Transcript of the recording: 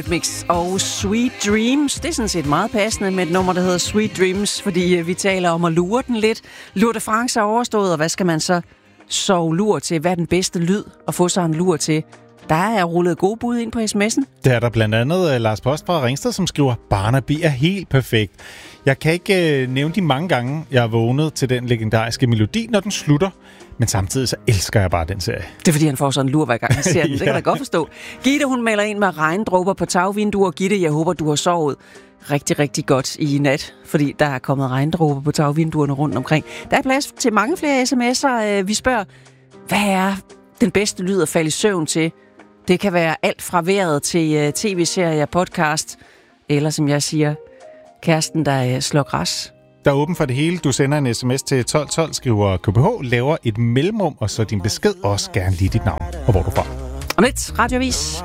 Mix og Sweet Dreams. Det er sådan set meget passende med et nummer, der hedder Sweet Dreams, fordi vi taler om at lure den lidt. Lure de France er overstået, og hvad skal man så sove lur til? Hvad er den bedste lyd at få sig en lur til? Der er rullet gode bud ind på sms'en. Det er der blandt andet Lars Post fra Ringsted, som skriver, Barnaby er helt perfekt. Jeg kan ikke nævne de mange gange, jeg har vågnet til den legendariske melodi, når den slutter. Men samtidig så elsker jeg bare den serie. Det er fordi, han får sådan en lur, hver gang han ser den. Det kan jeg godt forstå. Gitte, hun maler ind med regndråber på tagvinduer. Gitte, jeg håber, du har sovet rigtig, rigtig godt i nat, fordi der er kommet regndråber på tagvinduerne rundt omkring. Der er plads til mange flere sms'er. Vi spørger, hvad er den bedste lyd at falde i søvn til? Det kan være alt fra vejret til tv-serier, podcast, eller som jeg siger, kæresten, der slår græs. Der er åben for det hele. Du sender en sms til 1212, skriver KBH, laver et mellemrum, og så din besked, også gerne lige dit navn og hvor du er fra. Om lidt, Radioavis.